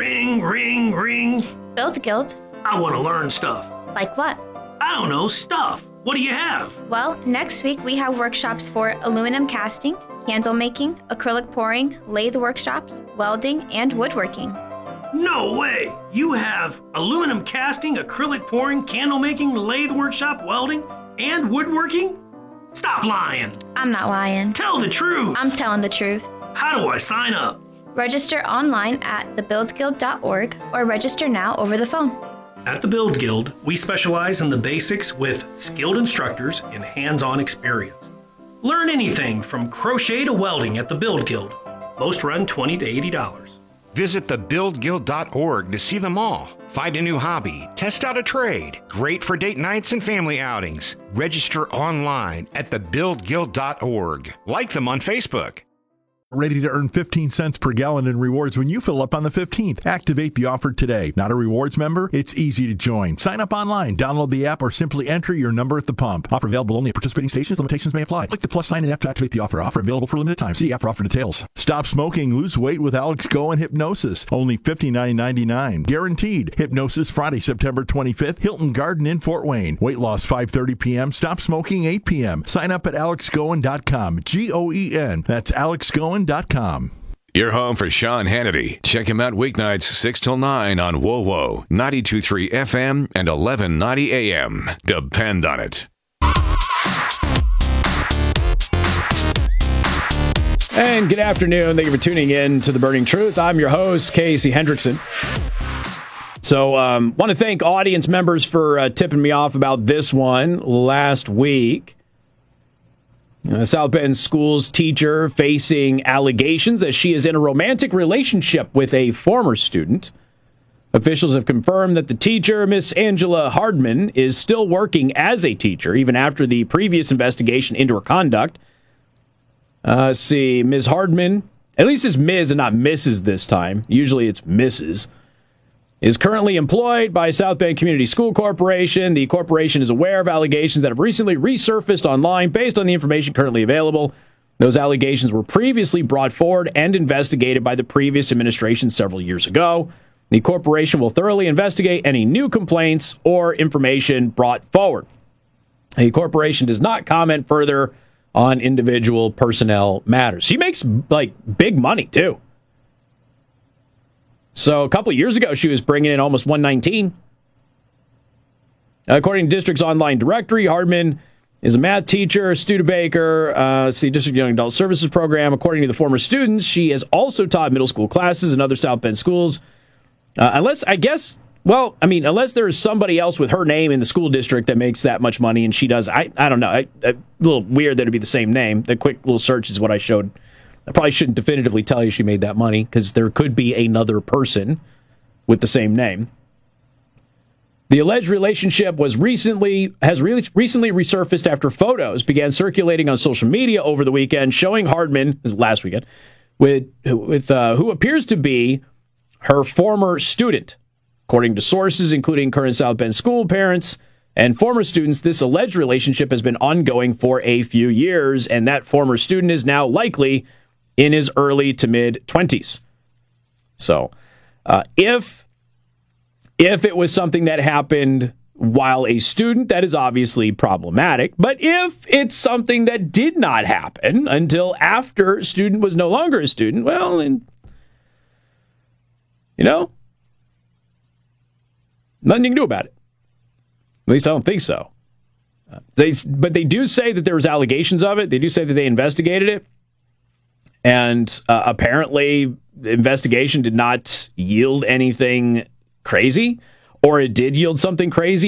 Ring, ring, ring. Build Guild. I want to learn stuff. Like what? I don't know, stuff. What do you have? Well, next week we have workshops for aluminum casting, candle making, acrylic pouring, lathe workshops, welding, and woodworking. No way! You have aluminum casting, acrylic pouring, candle making, lathe workshop, welding, and woodworking? Stop lying. I'm not lying. Tell the truth. I'm telling the truth. How do I sign up? Register online at thebuildguild.org or register now over the phone. At the Build Guild, we specialize in the basics with skilled instructors and hands-on experience. Learn anything from crochet to welding at the Build Guild. Most run $20 to $80. Visit thebuildguild.org to see them all. Find a new hobby, test out a trade. Great for date nights and family outings. Register online at thebuildguild.org. Like them on Facebook. Ready to earn 15 cents per gallon in rewards when you fill up on the 15th. Activate the offer today. Not a rewards member? It's easy to join. Sign up online, download the app, or simply enter your number at the pump. Offer available only at participating stations. Limitations may apply. Click the plus sign in app to activate the offer. Offer available for limited time. See app for offer details. Stop smoking. Lose weight with Alex Go and Hypnosis. Only $59.99. Guaranteed. Hypnosis Friday, September 25th. Hilton Garden in Fort Wayne. Weight loss 5:30 p.m. Stop smoking 8 p.m. Sign up at alexgoen.com. Goen. That's alexgoen.com. You're home for Sean Hannity. Check him out weeknights 6 till 9 on WoWo, 92.3 FM and 1190 AM. Depend on it. And good afternoon. Thank you for tuning in to The Burning Truth. I'm your host, Casey Hendrickson. So, want to thank audience members for tipping me off about this one last week. South Bend Schools teacher facing allegations that she is in a romantic relationship with a former student. Officials have confirmed that the teacher, Miss Angela Hardman, is still working as a teacher, even after the previous investigation into her conduct. Ms. Hardman, at least it's Ms. and not Mrs. this time. Usually it's Mrs., is currently employed by South Bend Community School Corporation. The corporation is aware of allegations that have recently resurfaced online based on the information currently available. Those allegations were previously brought forward and investigated by the previous administration several years ago. The corporation will thoroughly investigate any new complaints or information brought forward. The corporation does not comment further on individual personnel matters. She makes, big money, too. So a couple of years ago, she was bringing in almost $119. According to District's online directory, Hardman is a math teacher, Studebaker, District Young Adult Services Program. According to the former students, she has also taught middle school classes in other South Bend schools. Unless there is somebody else with her name in the school district that makes that much money, and she does. I don't know. A little weird that it'd be the same name. The quick little search is what I showed. I probably shouldn't definitively tell you she made that money because there could be another person with the same name. The alleged relationship has recently resurfaced after photos began circulating on social media over the weekend showing Hardman, last weekend, with who appears to be her former student. According to sources, including current South Bend school parents and former students, this alleged relationship has been ongoing for a few years, and that former student is now likely in his early to mid-20s. So, if it was something that happened while a student, that is obviously problematic. But if it's something that did not happen until after a student was no longer a student, well, then, nothing you can do about it. At least I don't think so. But they do say that there was allegations of it. They do say that they investigated it. And apparently, the investigation did not yield anything crazy, or it did yield something crazy.